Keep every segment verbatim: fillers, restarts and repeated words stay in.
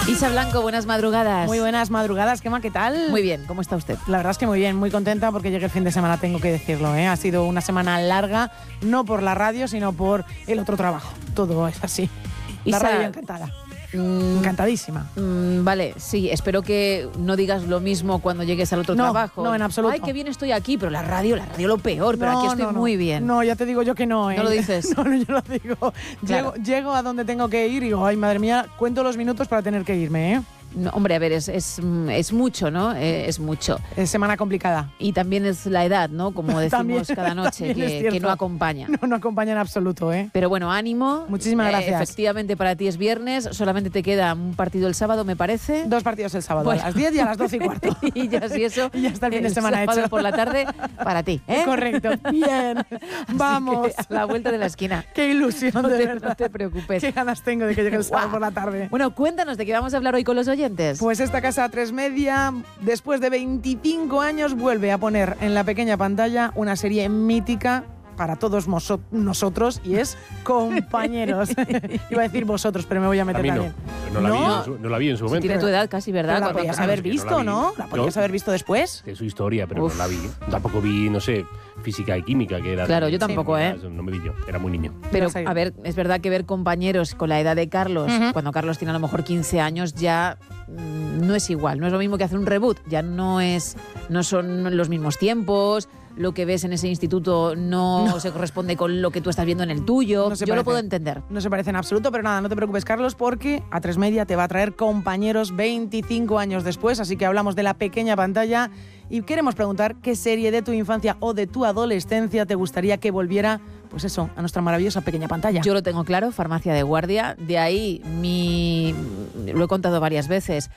Isa Blanco, buenas madrugadas. Muy buenas madrugadas, Gemma, ¿qué tal? Muy bien, ¿cómo está usted? La verdad es que muy bien, muy contenta porque llegue el fin de semana, tengo que decirlo, ¿eh? Ha sido una semana larga, no por la radio, sino por el otro trabajo. Todo es así. La Isa, radio encantada. Mm, Encantadísima. Mm, vale, sí, espero que no digas lo mismo cuando llegues al otro no, trabajo. No, en absoluto. Ay, qué bien estoy aquí, pero la radio, la radio lo peor, pero no, aquí estoy no, no. muy bien. No, ya te digo yo que no, ¿eh? ¿No lo dices? No, no, yo lo digo. Claro. Llego, llego a donde tengo que ir y digo, ay, madre mía, cuento los minutos para tener que irme, ¿eh? No, hombre, a ver, es, es, es mucho, ¿no? Eh, es mucho. Es semana complicada. Y también es la edad, ¿no? Como decimos También, cada noche, que, que no acompaña. No, no acompaña en absoluto, ¿eh? Pero bueno, ánimo. Muchísimas gracias. Eh, efectivamente, para ti es viernes, solamente te queda un partido el sábado, me parece. Dos partidos el sábado, Bueno. a las diez y a las doce y cuarto. Y ya así eso. Y ya está el fin de semana sábado hecho. por la tarde, para ti, ¿eh? Correcto. Bien. Vamos. A la vuelta de la esquina. Qué ilusión, No de te, verdad. no te preocupes. Qué ganas tengo de que llegue el sábado por la tarde. Bueno, cuéntanos de qué vamos a hablar hoy con los oyentes. Pues esta casa a tres media, después de veinticinco años, vuelve a poner en la pequeña pantalla una serie mítica para todos moso- nosotros y es Compañeros. Iba a decir vosotros, pero me voy a meter A mí no. también. No la, ¿No? Vi en su, no la vi en su momento. Tiene tu edad casi, ¿verdad? Pero la Cuando- podías claro, haber es que no visto, la vi. ¿no? La podías Yo- haber visto después. De su historia, pero Uf. no la vi. Tampoco vi, no sé, física y química, que era... Claro, yo tampoco, ¿eh? No me vi yo, era muy niño. Pero, Ya sé. a ver, es verdad que ver Compañeros con la edad de Carlos, Ujú. cuando Carlos tiene a lo mejor quince años, ya mm, no es igual. No es lo mismo que hacer un reboot. Ya no es, no son los mismos tiempos. Lo que ves en ese instituto no, No. se corresponde con lo que tú estás viendo en el tuyo. No se Yo lo parece. puedo entender. No se parece en absoluto, pero nada, no te preocupes, Carlos, porque a tres media te va a traer Compañeros veinticinco años después, así que hablamos de la pequeña pantalla y queremos preguntar qué serie de tu infancia o de tu adolescencia te gustaría que volviera, pues eso, a nuestra maravillosa pequeña pantalla. Yo lo tengo claro, Farmacia de Guardia. De ahí mi, lo he contado varias veces,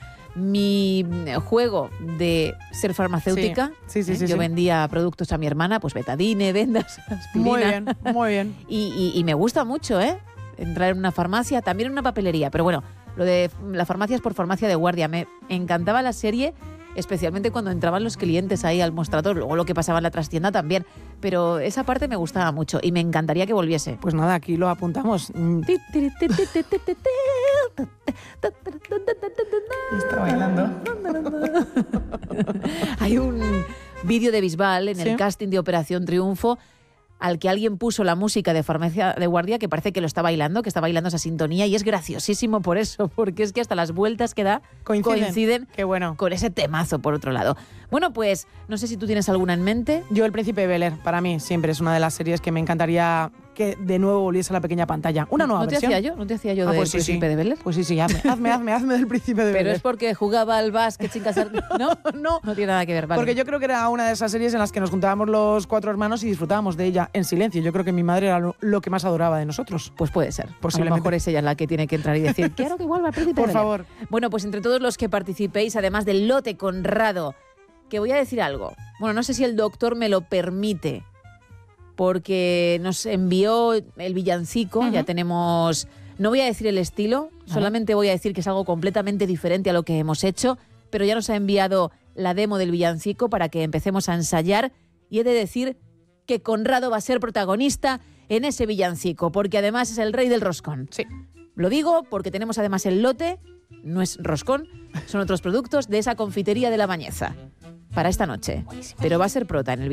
mi juego de ser farmacéutica. Sí, sí, sí, ¿eh? sí, Yo sí. vendía productos a mi hermana, pues betadine, vendas, aspirina. Muy bien, muy bien. Y, y- y me gusta mucho, ¿eh? Entrar en una farmacia, también en una papelería. Pero bueno, lo de la farmacia es por Farmacia de Guardia. Me encantaba la serie, especialmente cuando entraban los clientes ahí al mostrador. Luego lo que pasaba en la trastienda también. Pero esa parte me gustaba mucho y me encantaría que volviese. Pues nada, aquí lo apuntamos. Mm, Está bailando. Hay un vídeo de Bisbal en ¿Sí? el casting de Operación Triunfo al que alguien puso la música de Farmacia de Guardia, que parece que lo está bailando, que está bailando esa sintonía, y es graciosísimo por eso, porque es que hasta las vueltas que da Coinciden. coinciden Qué bueno. con ese temazo, por otro lado. Bueno, pues no sé si tú tienes alguna en mente. Yo, El Príncipe de Bel-Air, para mí siempre es una de las series que me encantaría que de nuevo volviese a la pequeña pantalla. Una nueva ¿No te versión. hacía yo? ¿No te hacía yo Ah, de pues sí, Príncipe sí. de Bel-Air? Pues sí, sí, hazme, hazme, hazme, hazme del Príncipe de Pero Bel-Air. es porque jugaba al básquet sin casar. ¿No? No, No tiene nada que ver, vale. porque yo creo que era una de esas series en las que nos juntábamos los cuatro hermanos y disfrutábamos de ella en silencio. Yo creo que mi madre era lo, lo que más adoraba de nosotros. Pues puede ser. A lo Posiblemente. mejor es ella la que tiene que entrar y decir, quiero que vuelva el Príncipe Por de Bel-Air". favor. Bueno, pues entre todos los que participéis, además del lote Conrado, que voy a decir algo. Bueno, no sé si el doctor me lo permite, porque nos envió el villancico, Ujú. ya tenemos... No voy a decir el estilo, Vale. solamente voy a decir que es algo completamente diferente a lo que hemos hecho, pero ya nos ha enviado la demo del villancico para que empecemos a ensayar, y he de decir que Conrado va a ser protagonista en ese villancico, porque además es el rey del roscón. Sí. Lo digo porque tenemos además el lote, no es roscón, son otros productos de esa confitería de la Bañeza para esta noche. Pero va a ser prota en el